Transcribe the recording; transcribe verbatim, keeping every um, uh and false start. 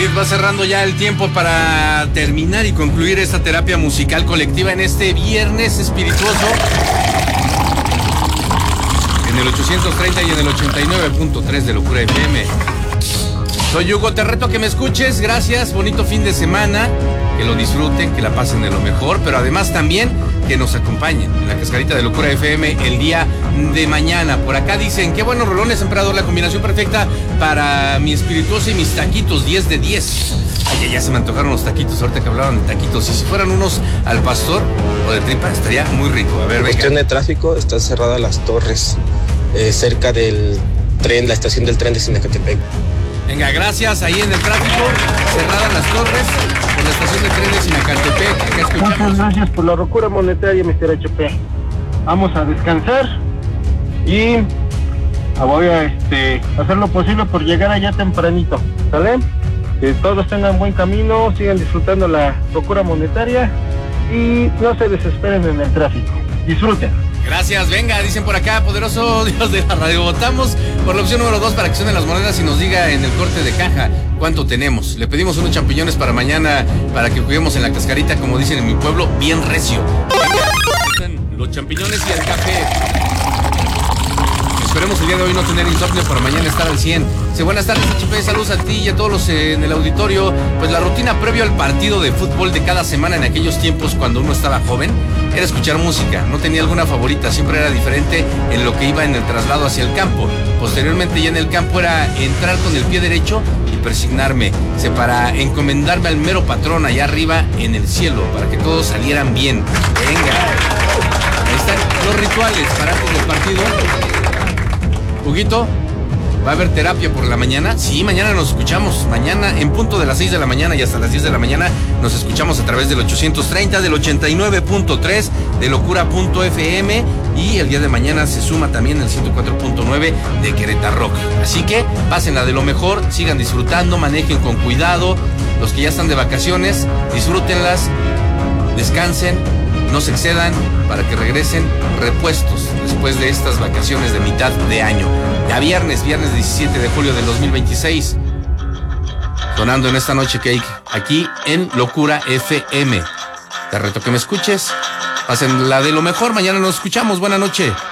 Ingrid, va cerrando ya el tiempo para terminar y concluir esta terapia musical colectiva en este viernes espirituoso. En el ochocientos treinta y en el ochenta y nueve punto tres de Locura F M. Soy Hugo, te reto a que me escuches. Gracias, bonito fin de semana. Que lo disfruten, que la pasen de lo mejor, pero además también que nos acompañen en la cascarita de Locura F M el día de mañana. Por acá dicen, qué buenos rolones, emperador, la combinación perfecta para mi espirituoso y mis taquitos, diez de diez. Ay, ya se me antojaron los taquitos, ahorita que hablaban de taquitos. Y si fueran unos al pastor o de tripa, estaría muy rico. A ver, venga. Cuestión de tráfico, están cerradas las torres, eh, cerca del tren, la estación del tren de Sinacatepec. Venga, gracias. Ahí en el tráfico, cerradas las torres por la estación de tren de Sinacatepec. Acá escuchamos. Muchas gracias por la locura monetaria, mister H P. Vamos a descansar y voy a este, hacer lo posible por llegar allá tempranito, ¿sale? Que todos tengan buen camino, sigan disfrutando la locura monetaria y no se desesperen en el tráfico. Disfruten. Gracias, venga, dicen por acá, poderoso Dios de la radio. Votamos por la opción número dos para que suenen las monedas y nos diga en el corte de caja cuánto tenemos. Le pedimos unos champiñones para mañana para que juguemos en la cascarita, como dicen en mi pueblo, bien recio. Los champiñones y el café. Esperemos el día de hoy no tener insomnio, para mañana estar al cien. Sí, buenas tardes, H P, saludos a ti y a todos los eh, en el auditorio. Pues la rutina previo al partido de fútbol de cada semana en aquellos tiempos cuando uno estaba joven era escuchar música. No tenía alguna favorita, siempre era diferente en lo que iba en el traslado hacia el campo. Posteriormente ya en el campo era entrar con el pie derecho y persignarme, se para encomendarme al mero patrón allá arriba en el cielo, para que todos salieran bien. Venga, ahí están los rituales para antes del partido. Huguito, ¿va a haber terapia por la mañana? Sí, mañana nos escuchamos. Mañana en punto de las seis de la mañana y hasta las diez de la mañana nos escuchamos a través del ochocientos treinta, del ochenta y nueve punto tres, de locura punto f m, y el día de mañana se suma también el ciento cuatro punto nueve de Querétaro Rock. Así que pásenla de lo mejor, sigan disfrutando, manejen con cuidado. Los que ya están de vacaciones, disfrútenlas, descansen, no se excedan para que regresen repuestos después de estas vacaciones de mitad de año. Ya viernes, viernes diecisiete de julio del dos mil veintiséis, sonando en esta noche cake aquí en Locura F M. Te reto que me escuches, pasen la de lo mejor, mañana nos escuchamos, buena noche.